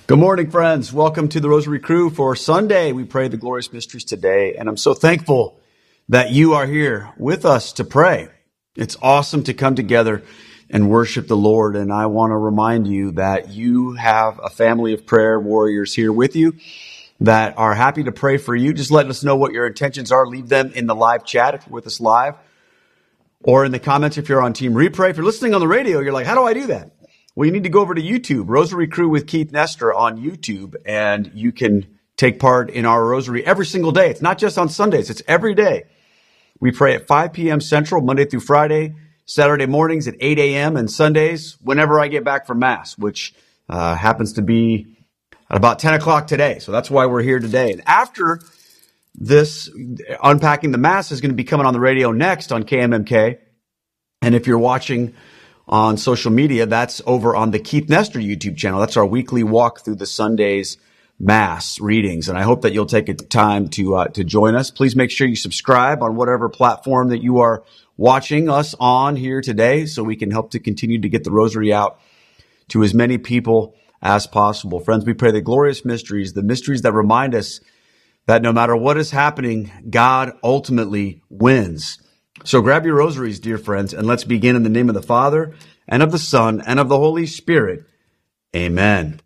Good morning, friends. Welcome to the Rosary Crew for Sunday. We pray the glorious mysteries today, and I'm so thankful that you are here with us to pray. It's awesome to come together and worship the Lord, and I want to remind you that you have a family of prayer warriors here with you that are happy to pray for you. Just let us know what your intentions are. Leave them in the live chat if you're with us live, or in the comments if you're on Team Replay. If you're listening on the radio, you're like, how do I do that? Well, you need to go over to YouTube, Rosary Crew with Keith Nestor on YouTube, and you can take part in our rosary every single day. It's not just on Sundays, it's every day. We pray at 5 p.m. Central, Monday through Friday, Saturday mornings at 8 a.m., and Sundays whenever I get back from Mass, which happens to be at about 10 o'clock today. So that's why we're here today. And after this, Unpacking the Mass is going to be coming on the radio next on KMMK. And if you're watching on social media, that's over on the Keith Nestor YouTube channel. That's our weekly walk through the Sunday's Mass readings. And I hope that you'll take a time to join us. Please make sure you subscribe on whatever platform that you are watching us on here today, so we can help to continue to get the rosary out to as many people as possible. Friends, we pray the glorious mysteries, the mysteries that remind us that no matter what is happening, God ultimately wins. So grab your rosaries, dear friends, and let's begin in the name of the Father, and of the Son, and of the Holy Spirit. Amen.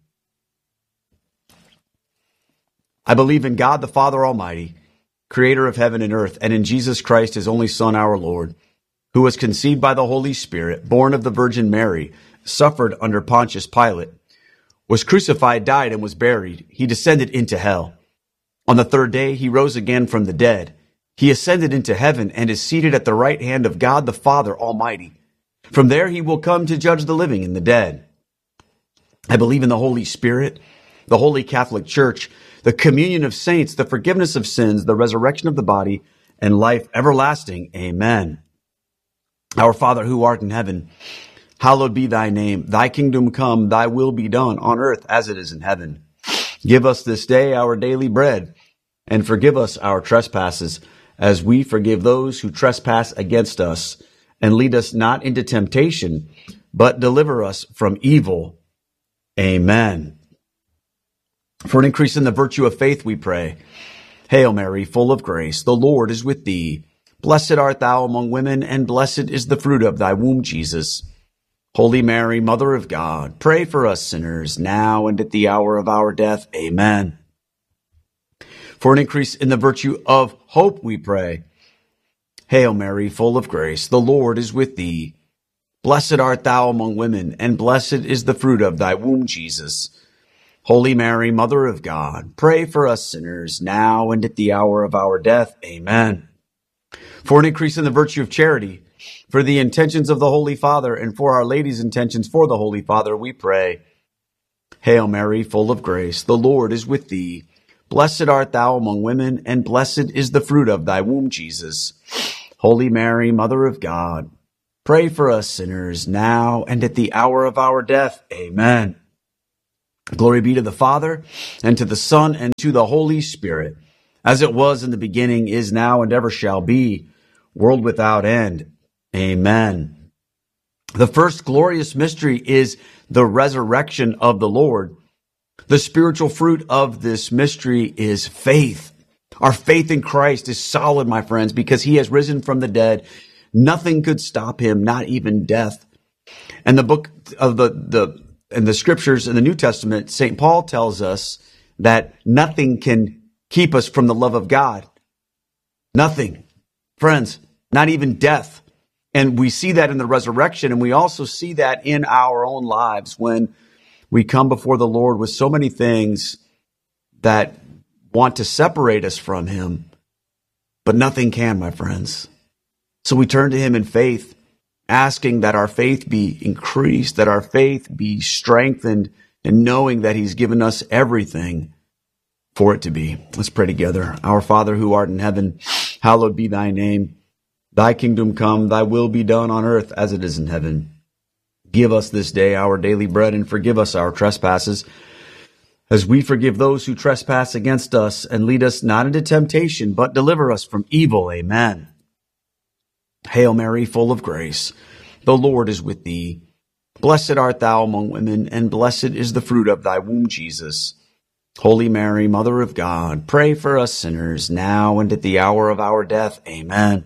I believe in God the Father Almighty, creator of heaven and earth, and in Jesus Christ, his only Son, our Lord, who was conceived by the Holy Spirit, born of the Virgin Mary, suffered under Pontius Pilate, was crucified, died, and was buried. He descended into hell. On the third day, he rose again from the dead. He ascended into heaven and is seated at the right hand of God the Father Almighty. From there he will come to judge the living and the dead. I believe in the Holy Spirit, the Holy Catholic Church, the communion of saints, the forgiveness of sins, the resurrection of the body, and life everlasting. Amen. Our Father who art in heaven, hallowed be thy name. Thy kingdom come, thy will be done on earth as it is in heaven. Give us this day our daily bread, and forgive us our trespasses, as we forgive those who trespass against us. And lead us not into temptation, but deliver us from evil. Amen. For an increase in the virtue of faith, we pray. Hail Mary, full of grace, the Lord is with thee. Blessed art thou among women, and blessed is the fruit of thy womb, Jesus. Holy Mary, Mother of God, pray for us sinners, now and at the hour of our death. Amen. For an increase in the virtue of hope, we pray. Hail Mary, full of grace, the Lord is with thee. Blessed art thou among women, and blessed is the fruit of thy womb, Jesus. Holy Mary, Mother of God, pray for us sinners, now and at the hour of our death. Amen. For an increase in the virtue of charity, for the intentions of the Holy Father, and for Our Lady's intentions for the Holy Father, we pray. Hail Mary, full of grace, the Lord is with thee. Blessed art thou among women, and blessed is the fruit of thy womb, Jesus. Holy Mary, Mother of God, pray for us sinners, now and at the hour of our death. Amen. Glory be to the Father, and to the Son, and to the Holy Spirit, as it was in the beginning, is now, and ever shall be, world without end. Amen. The first glorious mystery is the resurrection of the Lord. The spiritual fruit of this mystery is faith. Our faith in Christ is solid, my friends, because he has risen from the dead. Nothing could stop him, not even death. And the book of the scriptures in the New Testament, St. Paul tells us that nothing can keep us from the love of God. Nothing. Friends, not even death. And we see that in the resurrection, and we also see that in our own lives when we come before the Lord with so many things that want to separate us from him, but nothing can, my friends. So we turn to him in faith, asking that our faith be increased, that our faith be strengthened, and knowing that he's given us everything for it to be. Let's pray together. Our Father who art in heaven, hallowed be thy name. Thy kingdom come, thy will be done on earth as it is in heaven. Give us this day our daily bread, and forgive us our trespasses, as we forgive those who trespass against us. And lead us not into temptation, but deliver us from evil. Amen. Hail Mary, full of grace, the Lord is with thee. Blessed art thou among women, and blessed is the fruit of thy womb, Jesus. Holy Mary, Mother of God, pray for us sinners, now and at the hour of our death. Amen.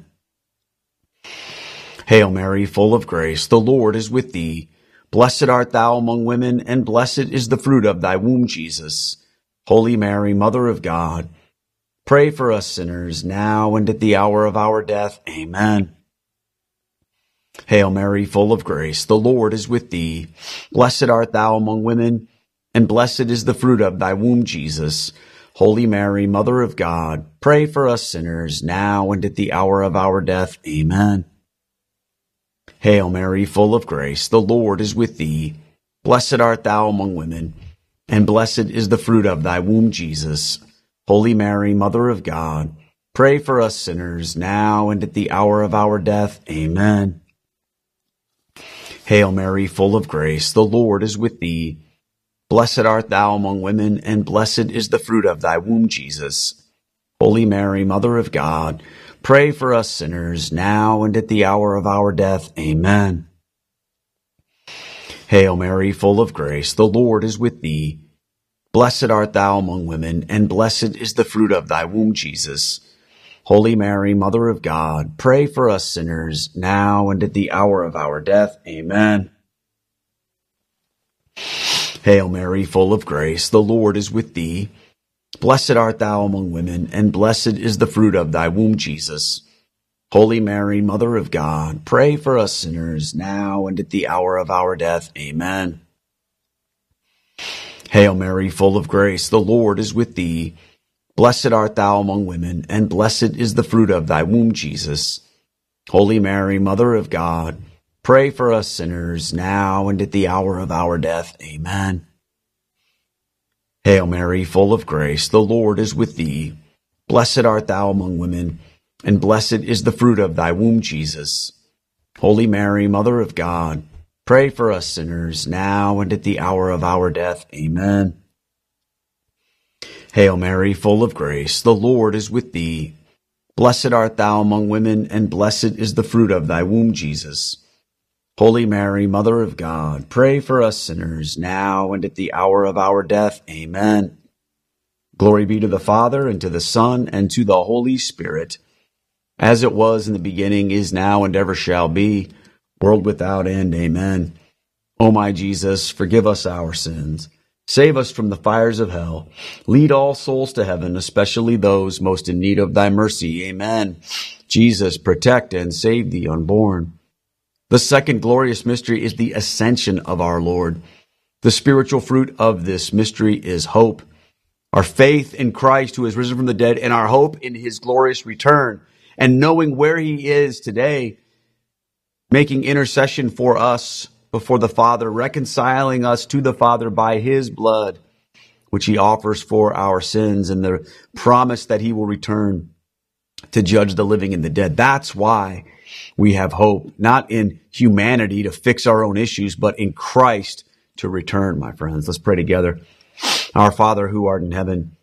Hail Mary, full of grace, the Lord is with thee. Blessed art thou among women, and blessed is the fruit of thy womb, Jesus. Holy Mary, Mother of God, pray for us sinners, now and at the hour of our death. Amen. Hail Mary, full of grace, the Lord is with thee. Blessed art thou among women, and blessed is the fruit of thy womb, Jesus. Holy Mary, Mother of God, pray for us sinners, now and at the hour of our death. Amen. Hail Mary, full of grace, the Lord is with thee. Blessed art thou among women, and blessed is the fruit of thy womb, Jesus. Holy Mary, Mother of God, pray for us sinners, now and at the hour of our death. Amen. Hail Mary, full of grace, the Lord is with thee. Blessed art thou among women, and blessed is the fruit of thy womb, Jesus. Holy Mary, Mother of God, pray for us sinners, now and at the hour of our death. Amen. Hail Mary, full of grace, the Lord is with thee. Blessed art thou among women, and blessed is the fruit of thy womb, Jesus. Holy Mary, Mother of God, pray for us sinners, now and at the hour of our death. Amen. Hail Mary, full of grace, the Lord is with thee. Blessed art thou among women, and blessed is the fruit of thy womb, Jesus. Holy Mary, Mother of God, pray for us sinners, now and at the hour of our death. Amen. Hail Mary, full of grace, the Lord is with thee. Blessed art thou among women, and blessed is the fruit of thy womb, Jesus. Holy Mary, Mother of God, pray for us sinners, now and at the hour of our death. Amen. Hail Mary, full of grace, the Lord is with thee. Blessed art thou among women, and blessed is the fruit of thy womb, Jesus. Holy Mary, Mother of God, pray for us sinners, now and at the hour of our death. Amen. Hail Mary, full of grace, the Lord is with thee. Blessed art thou among women, and blessed is the fruit of thy womb, Jesus. Holy Mary, Mother of God, pray for us sinners, now and at the hour of our death. Amen. Glory be to the Father, and to the Son, and to the Holy Spirit, as it was in the beginning, is now, and ever shall be, world without end. Amen. O my Jesus, forgive us our sins. Save us from the fires of hell. Lead all souls to heaven, especially those most in need of thy mercy. Amen. Jesus, protect and save the unborn. The second glorious mystery is the ascension of our Lord. The spiritual fruit of this mystery is hope. Our faith in Christ who has risen from the dead, and our hope in his glorious return, and knowing where he is today, making intercession for us before the Father, reconciling us to the Father by his blood, which he offers for our sins, and the promise that he will return to judge the living and the dead. That's why we have hope, not in humanity to fix our own issues, but in Christ to return, my friends. Let's pray together. Our Father who art in heaven,